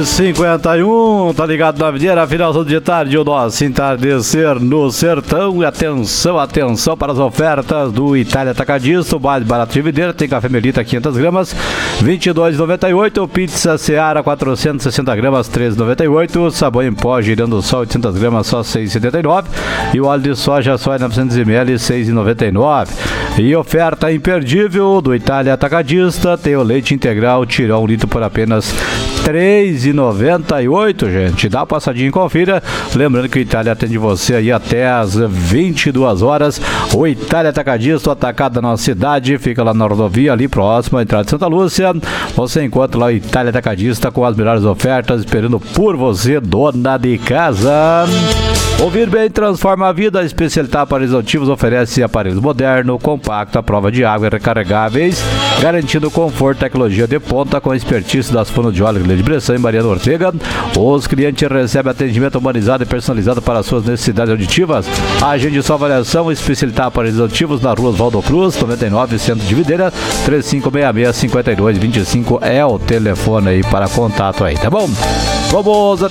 9h51, tá ligado na videira, final de tarde, o nosso entardecer no sertão. Atenção, atenção para as ofertas do Itália Atacadista, o mais barato de videira. Tem café Melita 500 gramas, R$ 22,98. Pizza Seara 460 gramas, R$ 13,98. Sabão em pó girando só 800 gramas, só R$ 6,79. E o óleo de soja só 900 ml, R$ 6,99. E oferta imperdível do Itália Atacadista, tem o leite integral Tirão 1 litro por apenas R$ 3,98, gente. Dá uma passadinha e confira. Lembrando que o Itália atende você aí até às 22 horas. O Itália Atacadista, o atacado da nossa cidade, fica lá na rodovia, ali próximo à entrada de Santa Lúcia. Você encontra lá o Itália Atacadista com as melhores ofertas, esperando por você, dona de casa. Ouvir bem transforma a vida. A Especialidade Aparelhos Auditivos oferece aparelhos modernos, compactos, à prova de água e recarregáveis, garantindo conforto e tecnologia de ponta com a expertise das fonoaudiólogas de Bressan e Mariana Ortega. Os clientes recebem atendimento humanizado e personalizado para suas necessidades auditivas. Agende sua avaliação. Especialidade Aparelhos Auditivos na rua Oswaldo Cruz, 99, Centro de Videira. 3566-5225 é o telefone aí para contato aí, tá bom? Vamos